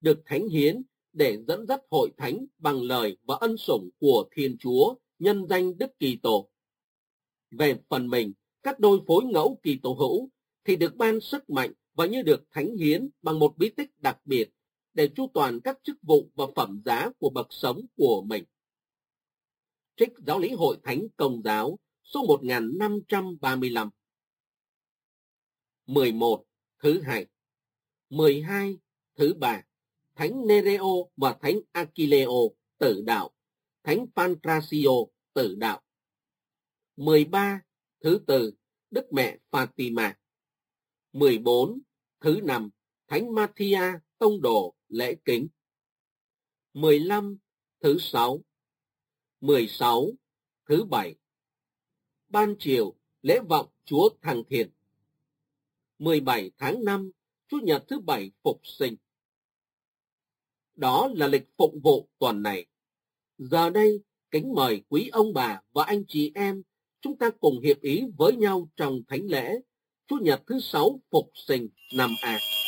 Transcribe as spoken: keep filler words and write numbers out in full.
được thánh hiến để dẫn dắt hội thánh bằng lời và ân sủng của Thiên Chúa nhân danh Đức Kitô. Về phần mình, các đôi phối ngẫu Kitô hữu thì được ban sức mạnh và như được thánh hiến bằng một bí tích đặc biệt để chu toàn các chức vụ và phẩm giá của bậc sống của mình. Trích Giáo lý Hội Thánh Công giáo số một nghìn năm trăm ba mươi lăm. mười một. Thứ hai. mười hai. Thứ ba. Thánh Nereo và Thánh Achilleo tử đạo. Thánh Pancrazio tử đạo. mười ba. Thứ tư. Đức Mẹ Fatima. mười bốn. Thứ năm. Thánh Mathia tông đồ lễ kính. mười lăm. Thứ sáu. mười sáu. Thứ bảy. Ban chiều lễ vọng Chúa Thăng Thiên. mười bảy tháng năm, Chủ nhật thứ bảy phục sinh. Đó là lịch phụng vụ tuần này. Giờ đây, kính mời quý ông bà và anh chị em, chúng ta cùng hiệp ý với nhau trong thánh lễ Chủ nhật thứ sáu phục sinh năm A.